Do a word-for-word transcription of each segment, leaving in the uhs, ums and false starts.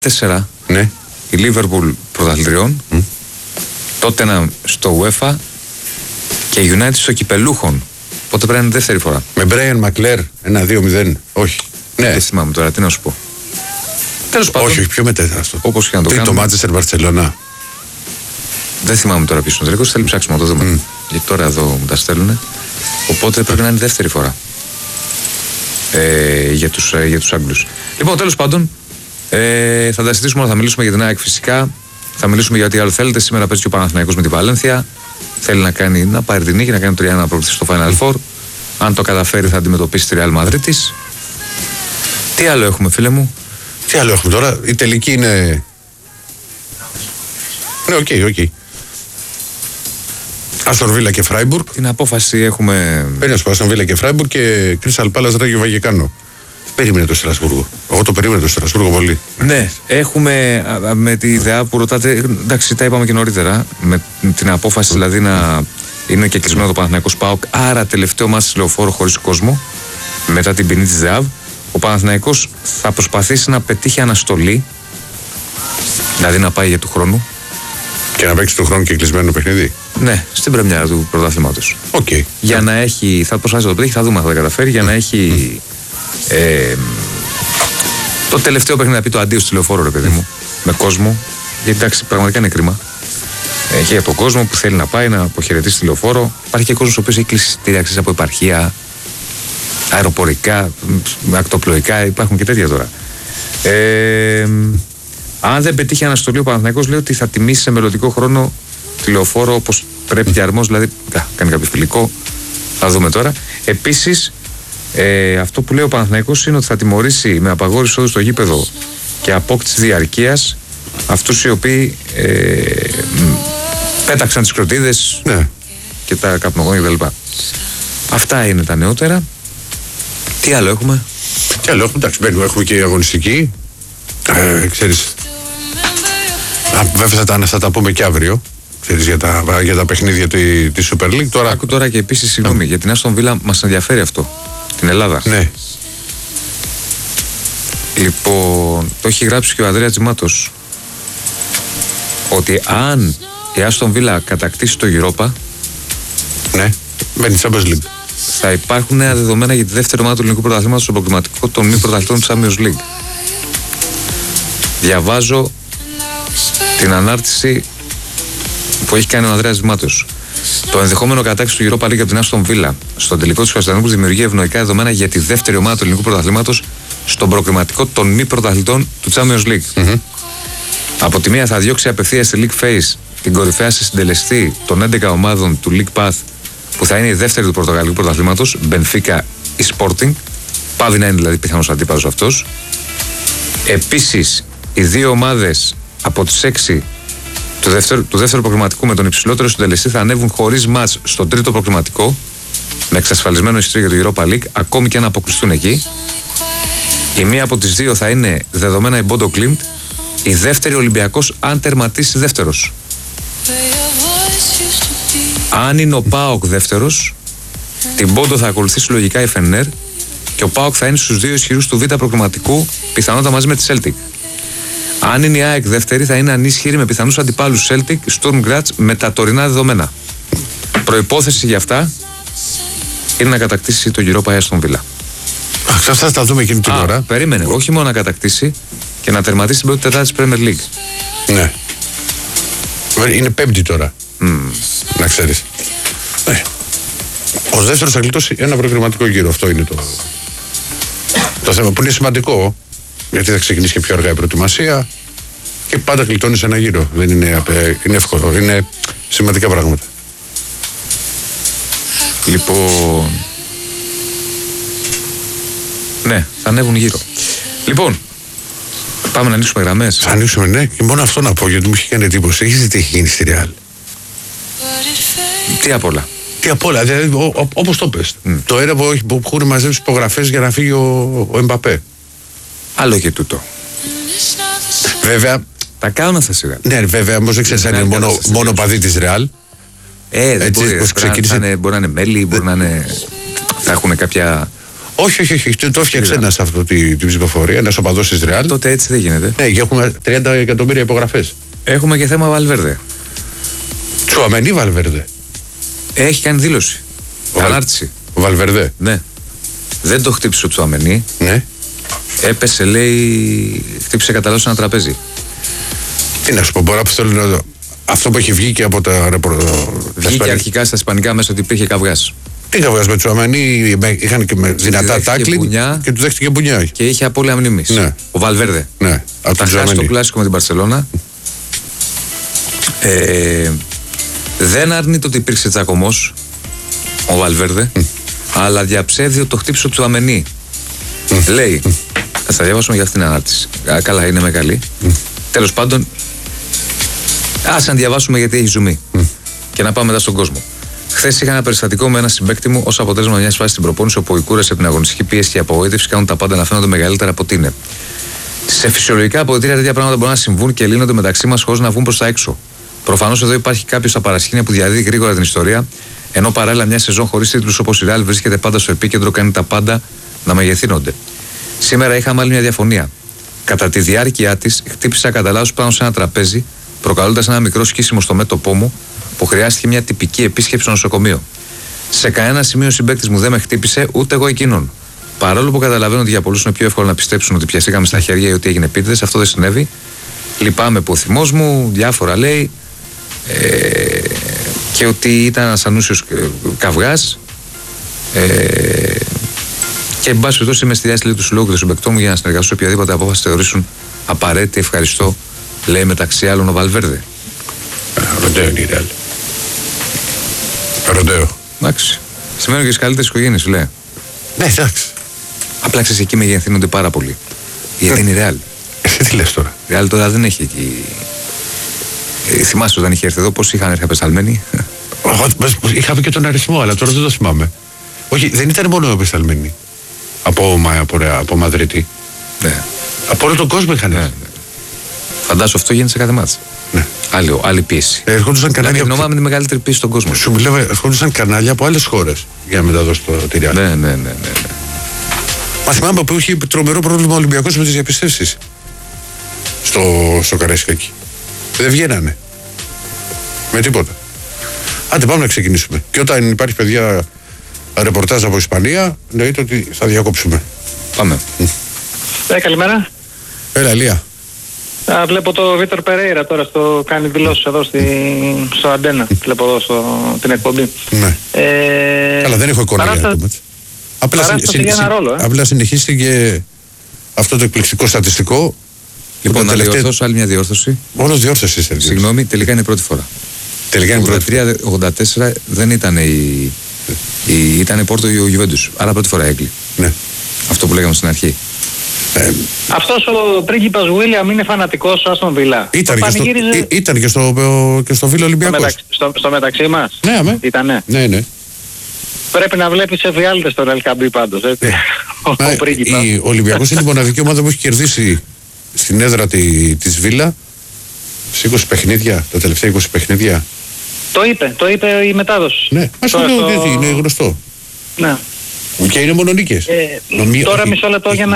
τέσσερα Ναι. η Liverpool πρωταθλητριών, mm. τότε να στο UEFA και η United στο κυπελούχων. Οπότε πρέπει να είναι δεύτερη φορά. Με Μπρέιαν Μακλέρ, ένα δύο μηδέν. Όχι. Ναι. Δεν θυμάμαι τώρα, τι να σου πω. Τέλος πάντων. Όχι, όχι, πιο μετέτραστο. Όπως και να το τι, κάνουμε. Το Manchester Barcelona. Δεν θυμάμαι τώρα ποιος είναι ο τελικός, θέλει ψάξουμε να το δούμε. Mm. Γιατί τώρα εδώ μου τα στέλνουν. Οπότε πρέπει να είναι δεύτερη φορά. Ε, για, τους, ε, για τους Άγγλους. Λοιπόν, τέλος πάντων, ε, θα τα συζητήσουμε, θα μιλήσουμε για την ΑΕΚ φυσικά. Θα μιλήσουμε για ό,τι άλλο θέλετε. Σήμερα παίζει και ο Παναθηναϊκός με τη Βαλένθια. Θέλει να, κάνει, να πάρει την νίκη, να κάνει τρία ένα να προκληθεί στο Final Four. Αν το καταφέρει, θα αντιμετωπίσει τη Real Madrid. Τι άλλο έχουμε, φίλε μου? Τι άλλο έχουμε τώρα? Η τελική είναι. Ναι, οκ, okay, οκ. Okay. Άστον Βίλα και Φράιμπουργκ. Την απόφαση έχουμε. Παίρνει από Άστον Βίλα και Φράιμπουργκ και Κρίσταλ Πάλας Ράγιο Βαγεκάνο. Περίμενε το Στρασβούργο. Εγώ το περίμενα το Στρασβούργο πολύ. Ναι, έχουμε α, με τη ιδέα που ρωτάτε. Εντάξει, τα είπαμε και νωρίτερα. Με την απόφαση δηλαδή να είναι και κλεισμένο το Παναθηναϊκός ΠΑΟΚ. Άρα τελευταίο μάτς Λεωφόρο χωρίς κόσμο. Μετά την ποινή της ΔΕΑΒ. Ο Παναθηναϊκός θα προσπαθήσει να πετύχει αναστολή. Δηλαδή να πάει για του χρόνου. Και να παίξει του χρόνου και κλεισμένο παιχνίδι. Ναι, στην πρεμιέρα του πρωταθλήματος. Οκ. Okay. Για yeah. να έχει. Θα προσπαθήσει να το πετύχει, θα δούμε αν θα τα καταφέρει. Για να έχει. Mm. Ε, το τελευταίο παιχνίδι να πει το αντίο στο Λεωφόρο, ρε παιδί μου. Με κόσμο. Γιατί εντάξει, πραγματικά είναι κρίμα. Ε, και για τον κόσμο που θέλει να πάει να αποχαιρετήσει τη Λεωφόρο. Υπάρχει και κόσμο ο οποίος έχει κλείσει εισιτήρια από επαρχία, αεροπορικά, ακτοπλοϊκά. Υπάρχουν και τέτοια τώρα. Ε, αν δεν πετύχει αναστολή, ο Παναθηναϊκός λέει ότι θα τιμήσει σε μελλοντικό χρόνο τη Λεωφόρο όπως πρέπει και αρμόζει. Δηλαδή, α, κάνει κάποιο φιλικό. Θα δούμε τώρα. Επίσης, ε, αυτό που λέει ο Παναθηναϊκός είναι ότι θα τιμωρήσει με απαγόρευση εισόδου στο γήπεδο και απόκτηση διαρκείας αυτούς οι οποίοι ε, πέταξαν τις κροτίδες, ναι, και τα καπνογόνια κτλ. Αυτά είναι τα νεότερα. Τι άλλο έχουμε? Τι άλλο έχουμε? Εντάξει, μπαίνουμε, έχουμε και αγωνιστική. Ε, ξέρεις, α, βέβαια θα τα, θα τα πούμε και αύριο, ξέρεις, για τα, για τα παιχνίδια τη, της Super League. Τώρα... Άκου τώρα και επίσης, συγγνώμη, για την Άστον Βίλα μας ενδιαφέρει αυτό, την Ελλάδα. Ναι. Λοιπόν, το έχει γράψει και ο Ανδρέας Τζιμάτος, ότι αν η Άστον Βίλα κατακτήσει το Europa, ναι, μπαίνει Champions League, θα υπάρχουν νέα δεδομένα για τη δεύτερη ομάδα του ελληνικού πρωταθλήματος στο προκριματικό των μη πρωταθλητών του Champions League. Διαβάζω την ανάρτηση που έχει κάνει ο Ανδρέας Δημάτος. Το ενδεχόμενο κατάκτηση του Europa League από την Άστον Βίλα στον τελικό της Κωνσταντινούπολης δημιουργεί ευνοϊκά δεδομένα για τη δεύτερη ομάδα του ελληνικού πρωταθλήματος στον προκριματικό των μη πρωταθλητών του Champions League. Mm-hmm. Από τη μία θα διώξει απευθείας στη League Phase την κορυφαία σε συντελεστή των έντεκα ομάδων του League Path, που θα είναι η δεύτερη του πορτογαλικού πρωταθλήματος, Benfica ή Sporting. Πάβει να είναι δηλαδή πιθανός αντίπαλος αυτός. Επίσης, οι δύο ομάδες από τις έξι του δεύτερου, του δεύτερου προκριματικού με τον υψηλότερο συντελεστή θα ανέβουν χωρίς μάτς στο τρίτο προκριματικό, με εξασφαλισμένο εισιτήριο για το Europa League, ακόμη και αν αποκλειστούν εκεί. Η μία από τις δύο θα είναι δεδομένα η Bodo Glimt, η δεύτερη Ολυμπιακός αν τερματίσει δεύτερος. Αν είναι ο ΠΑΟΚ δεύτερος, την Bodo θα ακολουθήσει λογικά η Φενέρ και ο ΠΑΟΚ θα είναι στους δύο ισχυρούς του Β' προκριματικού, πιθανότατα μαζί με τη Celtic. Αν είναι η ΑΕΚ δεύτερη, θα είναι ανίσχυρη με πιθανούς αντιπάλους Celtic, Sturm Graz με τα τωρινά δεδομένα. Προϋπόθεση για αυτά είναι να κατακτήσει το Europa Άστον Βίλα. Αυτά θα τα δούμε εκείνη την Α, ώρα. Περίμενε, oh. όχι μόνο να κατακτήσει και να τερματίσει την πρώτη τετάρτη της Premier League. Ναι. Είναι πέμπτη τώρα. Mm. Να ξέρεις. Ναι. Ο δεύτερος θα γλιτώσει ένα προκριματικό γύρο. Αυτό είναι το, το θέμα που είναι σημαντικό. Γιατί θα ξεκινήσει και πιο αργά η προετοιμασία και πάντα γλιτώνεις ένα γύρο. Δεν είναι, είναι εύκολο. Είναι σημαντικά πράγματα. Λοιπόν. Ναι, θα ανέβουν γύρω. Λοιπόν, πάμε να ανοίξουμε γραμμές. Θα ανοίξουμε, ναι, και μόνο αυτό να πω, γιατί μου είχε κάνει εντύπωση. Έχεις δει τι έχει γίνει στη Real? Τι απ' όλα. Τι απ' όλα, δηλαδή, όπως το πες. Mm. Το ένα που, που έχουν μαζέψει υπογραφές για να φύγει ο, ο Εμπαπέ. Άλλο και τούτο. Βέβαια. Τα κάνουν αυτά σιγά. Ναι, βέβαια, όμως δεν ξέρεις αν είναι μόνο, μόνο παδί της Real. Ε, δεν έτσι, μπορεί, πώς ξεκίνησε... είναι, μπορεί να είναι μέλη, μπορεί να είναι. Θα έχουν κάποια Όχι, όχι, όχι. Το έφτιαξε ένα αυτό την, την ψηφοφορία, ένα οπαδός της Ρεάλ. Τότε έτσι δεν γίνεται. Ναι, και έχουμε τριάντα εκατομμύρια υπογραφές. Έχουμε και θέμα Βαλβέρδε. Τσουαμενί Βαλβέρδε. Έχει κάνει δήλωση. Ανάρτηση. Ο Βαλβέρδε. Ναι. Δεν το χτύπησε ο Τσουαμενί. Ναι. Έπεσε, λέει, χτύπησε κατά λάθος ένα τραπέζι. Τι να σου πω, μπορεί να να... αυτό που έχει βγει και από τα ρεπορτάζ. Βγήκε αρχικά στα ισπανικά μέσα ότι υπήρχε καυγάς. Τι καυγάς με Τσουαμενί, είχαν και με δυνατά τάκλινγκ και του δέχτηκε μπουνιά. Και είχε απώλεια μνήμης. Ναι. Ο Βαλβέρδε. Ναι. Θα χάσει το κλάσικο με την Μπαρσελόνα. Ε, δεν αρνείται ότι υπήρξε τσακωμός ο Βαλβέρδε, mm. αλλά διαψεύδει ότι το χτύπησε ο Τσουαμενί. Mm. Λέει, θα τα διαβάσουμε για αυτήν την ανάρτηση. Καλά, είναι μεγάλη. Mm. Τέλος πάντων, ας αν διαβάσουμε γιατί έχει ζουμί. Mm. Και να πάμε μετά στον κόσμο. Χθες είχα ένα περιστατικό με ένα συμπαίκτη μου ως αποτέλεσμα μια φάση στην προπόνηση όπου η κούραση από την αγωνιστική πίεση και η απογοήτευση κάνουν τα πάντα να φαίνονται μεγαλύτερα από ό,τι είναι. Σε φυσιολογικά αποδυτήρια τέτοια πράγματα μπορούν να συμβούν και λύνονται μεταξύ μας χωρίς να βγουν προς τα έξω. Προφανώς εδώ υπάρχει κάποιος στα παρασκήνια που διαδίδει γρήγορα την ιστορία, ενώ παράλληλα μια σεζόν χωρίς τίτλους όπως η Real βρίσκεται πάντα στο επίκεντρο, κάνει τα πάντα να μεγεθύνονται. Σήμερα είχαμε άλλη μια διαφωνία. Κατά τη διάρκεια της, χτύπησα κατά λάθος πάνω σε ένα τραπέζι, προκαλώντας ένα μικρό σκίσιμο στο μέτωπό μου, που χρειάστηκε μια τυπική επίσκεψη στο νοσοκομείο. Σε κανένα σημείο ο συμπαίκτης μου δεν με χτύπησε, ούτε εγώ εκείνον. Παρόλο που καταλαβαίνω ότι για πολλούς είναι πιο εύκολο να πιστέψουν ότι πιαστήκαμε στα χέρια ή ότι έγινε επίτηδες, αυτό δεν συνέβη. Λυπάμαι που ο θυμός μου, διάφορα λέει, ε, και ότι ήταν ένας ανούσιος καυγάς. Ε, και εν πάση περιπτώσει είμαι στη διάστηλη του συλλόγου και του συμπαικτών μου για να συνεργαστώ σε οποιαδήποτε απόφαση θεωρήσουν απαραίτητη. Ευχαριστώ, λέει μεταξύ άλλων ο Βαλβέρδε. Ροντέο είναι η Ρεάλ. Ροντέο. Εντάξει. Σημαίνουν και τις καλύτερες οικογένειες, λέει. Ναι, εντάξει. Απλά ξέρεις, εκεί μεγεθύνονται πάρα πολύ. Γιατί είναι η Ρεάλ. Εσύ τι λες τώρα. Η Ρεάλ τώρα δεν έχει εκεί. Ε, θυμάσαι όταν είχε έρθει εδώ, πώς είχαν έρθει απεσταλμένοι. Είχαμε και τον αριθμό, αλλά τώρα δεν το θυμάμαι. Όχι, δεν ήταν μόνο απεσταλμένοι. Από, από, από Μαδρίτη. Ναι. Από όλο τον κόσμο είχαν έρθει. Ναι, ναι. Φαντάσου αυτό γίνεται σε κάθε μάτς. Ναι. Άλλη, άλλη πίεση. Ε, ερχόντουσαν κανάλια. Δηλαδή, από... με τη μεγαλύτερη πίεση στον κόσμο. Σου μιλάω, ερχόντουσαν κανάλια από άλλες χώρες για να μεταδώσουν το τη Real. Ναι, ναι, ναι, ναι, ναι. Μα θυμάμαι που είχε τρομερό πρόβλημα ο Ολυμπιακός με τις διαπιστεύσεις. Στο, στο Καραϊσκάκι. Δεν βγαίνανε. Με τίποτα. Άντε πάμε να ξεκινήσουμε. Και όταν υπάρχει παιδιά ρεπορτάζ από Ισπανία, εννοείται ότι θα διακόψουμε. Πάμε. Ε, καλημέρα. Έλα, Λία. Α, βλέπω το Βίκτορ Περέιρα τώρα στο κάνει δηλώσεις εδώ στη, στο Αντένα. Βλέπω εδώ στο, την εκπομπή. Ναι. Ε, Καλά, δεν έχω εικόνα για αυτό. Απλά, συν, συν, συν, ρόλο, ε. απλά συνεχίστηκε αυτό το εκπληκτικό στατιστικό. Λοιπόν, να τελευταία... διορθώσω άλλη μια διόρθωση. Όλος διόρθωση. Συγγνώμη, τελικά είναι η πρώτη φορά. Τελικά είναι η πρώτη φορά. ογδόντα τέσσερα δεν ήταν η... η... ήταν η Πόρτο ή ο Γιουβέντους. Άρα πρώτη φορά έγκλη. Ναι. Αυτό που λέγαμε στην αρχή. Ε, Αυτός ο πρίγκιπας Βίλιαμ είναι φανατικός Άστον Βίλα. Ήταν, και στο, ή, ήταν και στο, και στο Βίλο Ολυμπιακός. Στο, μεταξύ, στο, στο μεταξύ μας. Ναι, αμέ. Ήτανε. Ναι, ναι. Πρέπει να βλέπεις εφιάλτες στον Ελκαμπή πάντως, έτσι. ο ο πρίγκιπας. Ο Ολυμπιακός είναι η μοναδική ομάδα που έχει κερδίσει στην έδρα τη, της Βίλα σε είκοσι παιχνίδια, τα τελευταία είκοσι παιχνίδια. Το είπε, το είπε η μετάδοση. Ναι, ας το λέω γιατί είναι γνωστό. Ναι. Και είναι μόνο νίκες. Ε, Νομί... Τώρα μισό λεπτό για να,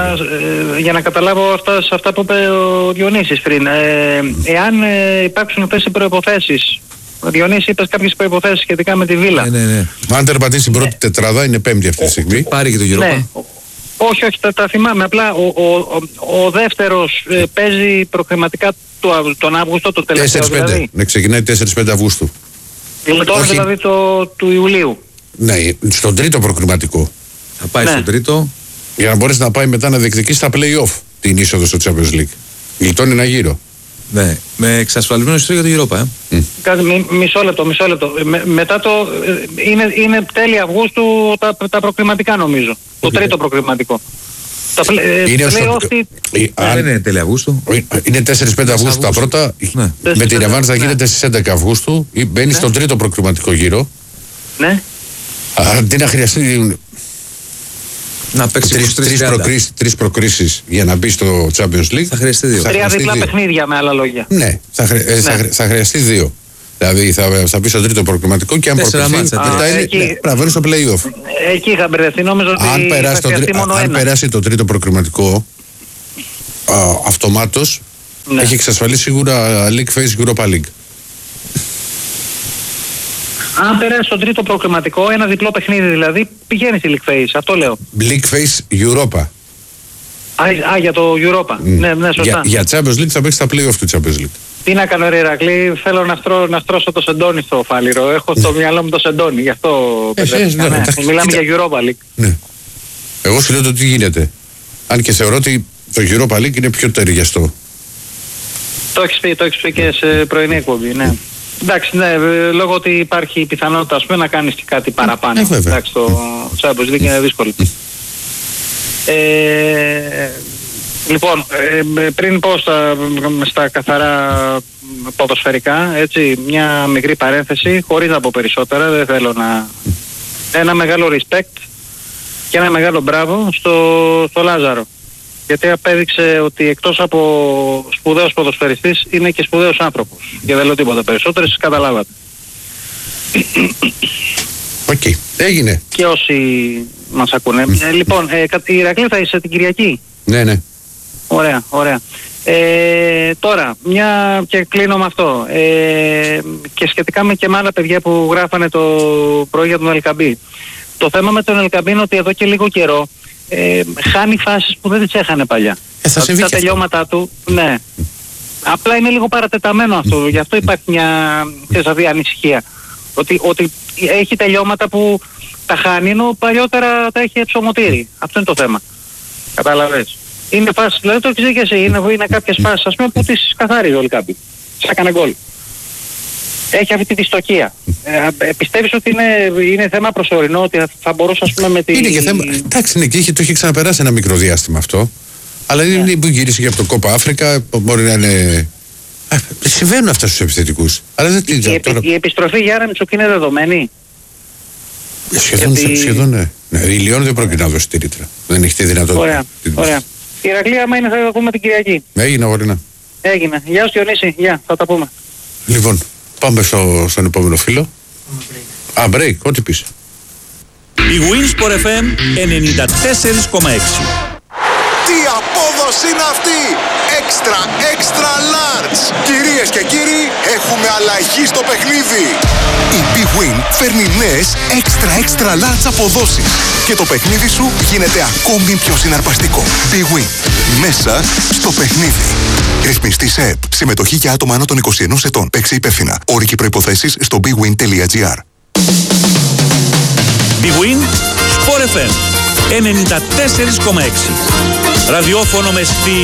ε, για να καταλάβω αυτά, σε αυτά που είπε ο Διονύσης πριν. Ε, εάν ε, υπάρξουν αυτές οι προϋποθέσεις, ο Διονύσης είπες κάποιες προϋποθέσεις σχετικά με τη Βίλα. Ναι, ναι, ναι. Αν τερπατήσει την πρώτη ναι. τετράδα, είναι πέμπτη αυτή τη στιγμή. Πάρει και το Europa. Ναι. Όχι, όχι, τα, τα θυμάμαι. Απλά ο, ο, ο, ο δεύτερος ε, παίζει προκριματικά το, τον Αύγουστο, το τελευταίο τέσσερις πέντε. δηλαδή. Ναι, ξεκινάει τέσσερις πέντε Αυγούστου. Είναι τώρα όχι... δηλαδή το, του Ιουλίου. Ναι, στον τρίτο προκριματικό. Θα πάει ναι. στον τρίτο. Για να μπορέσει να πάει μετά να διεκδικήσει στα play-off την είσοδο στο Champions League. Γλιτώνει ένα γύρο. Ναι, με εξασφαλισμένο ιστορία για το Europa. Ε. Mm. Μι, μισό λεπτό, μισό λεπτό. Με, μετά το. Είναι, είναι τέλη Αυγούστου τα, τα προκριματικά νομίζω. Okay. Το τρίτο προκριματικό. Τα είναι play-off. Δεν είναι τέλη Αυγούστου. Είναι τέσσερις πέντε Αυγούστου τα πρώτα. Ναι. Με την Ρεβάνς θα γίνεται στις έντεκα Αυγούστου. Μπαίνει ναι. στον τρίτο προκριματικό γύρο. Ναι. Αντί να χρειαστεί να παίξει τρεις, τρεις, προκρίσεις, τρεις προκρίσεις για να μπει στο Champions League. Θα χρειαστεί δύο. Τρία διπλά παιχνίδια με άλλα λόγια. Ναι, θα, χρει, ναι. θα, θα χρειαστεί δύο. Δηλαδή θα, θα πει στο τρίτο προκριματικό και αν Τέσσερα προκριθεί, μάτσα, μετά α, είναι. εκεί. Ναι, πραβαίνει στο play-off. Εκεί είχα μπερδευτεί, νόμιζα ότι Αν θα περάσει, το, χρειαστεί τρι- μόνο αν ένα. περάσει το τρίτο προκριματικό, αυτομάτως Ναι. έχει εξασφαλίσει σίγουρα League Phase Europa League. Αν περάσει στο τρίτο προκριματικό, ένα διπλό παιχνίδι δηλαδή, πηγαίνει στη League Phase. Αυτό λέω. League Phase Europa. Α, α για το Europa. Ναι, ναι, σωστά. Για, για Champions League θα παίξει τα play-off του Champions League. Τι να κάνω, ρε Ηρακλή, θέλω να, στρώ, να στρώσω το σεντόνι στο φάληρο. Έχω στο μυαλό μου το σεντόνι, γι' αυτό Ε, μπερδεύτηκα, ε, ναι, ναι. εντάξει, Μιλάμε κοίτα. για Europa League. Ναι. Εγώ σου λέω το τι γίνεται. Αν και θεωρώ ότι το Europa League είναι πιο ταιριαστό. Το έχεις πει, το έχεις πει και σε πρωινή εκπομπή, ναι. Εντάξει, ναι, ε, λόγω ότι υπάρχει η πιθανότητα, ας πούμε, να κάνεις και κάτι παραπάνω. Ε, βέβαια. Εντάξει, το Champions League είναι δύσκολο. ε, λοιπόν, ε, πριν πω στα, στα καθαρά ποδοσφαιρικά, έτσι, μια μικρή παρένθεση, χωρίς να πω περισσότερα, δεν θέλω να... Ένα μεγάλο respect και ένα μεγάλο μπράβο στο, στο Λάζαρο. Γιατί απέδειξε ότι εκτός από σπουδαίος ποδοσφαιριστής είναι και σπουδαίος άνθρωπος. Και δεν λέω τίποτα περισσότερο, εσείς καταλάβατε. Οκ. Okay. Έγινε. Και όσοι μας ακούνε. ε, λοιπόν, ε, κα- η Ηρακλή θα είσαι την Κυριακή. Ναι, ναι. Ωραία, ωραία. Ε, τώρα, μια και κλείνω με αυτό. Ε, και σχετικά με και με άλλα παιδιά που γράφανε το πρωί για τον Ελκαμπή. Το θέμα με τον Ελκαμπή είναι ότι εδώ και λίγο καιρό ε, χάνει φάσεις που δεν τις έχανε παλιά. Ε, θα συμβεί τα και αυτό. τελειώματά του, ναι. Απλά είναι λίγο παρατεταμένο αυτό. Γι' αυτό υπάρχει μια δηλαδή, ανησυχία. Ότι, ότι έχει τελειώματα που τα χάνει, ενώ παλιότερα τα έχει ψωμοτήρι. Αυτό είναι το θέμα. Κατάλαβες. Είναι φάσεις, δηλαδή το ξέρεις και εσύ, είναι, είναι κάποιες φάσεις ας πούμε που τις καθαρίζει όλοι κάποιοι. Τις έκανε γκολ. Έχει αυτή τη δυστοκία. Ε, ε, πιστεύεις ότι είναι, είναι θέμα προσωρινό, ότι θα μπορούσε ας πούμε με τη... Είναι και θέμα. Εντάξει, ναι, και είχε, το είχε ξαναπεράσει ένα μικρό διάστημα αυτό. Αλλά είναι yeah. που γύρισε και από το Κόπα Αφρικα, μπορεί να είναι. Α, συμβαίνουν αυτά στους επιθετικούς. Αλλά δεν η, η, τώρα... η επιστροφή για Άραμιτσοκ είναι δεδομένη. Σχεδόν, Γιατί... σχεδόν ναι. ναι. Η Λιόν δεν πρόκειται να δώσει τη ρήτρα. Δεν έχει τη δυνατότητα. Ωραία, ωραία. Η Ηρακλή άμα είναι θα τα πούμε την Κυριακή. Έγινε αγορίνα. Έγινε. Γεια σου Διονύση. Γεια, θα τα πούμε. Λοιπόν, πάμε στο, στον επόμενο φίλο. Α, break, ό,τι πεις. Η Winsport εφ εμ ενενήντα τέσσερα κόμμα έξι. Τι απόδοση είναι αυτή! Extra, extra large! Κυρίες και κύριοι, έχουμε αλλαγή στο παιχνίδι! Η Big Win φέρνει νέες extra, extra large αποδόσεις και το παιχνίδι σου γίνεται ακόμη πιο συναρπαστικό. Big Win. Μέσα στο παιχνίδι. Ρυθμιστή σε ΕΠ. Συμμετοχή για άτομα άνω των είκοσι ενός ετών. Παίξε υπεύθυνα. Όροι και προϋποθέσεις στο bigwin.gr. Big Win Sport εφ εμ ενενήντα τέσσερα κόμμα έξι. Ραδιόφωνο με στυλ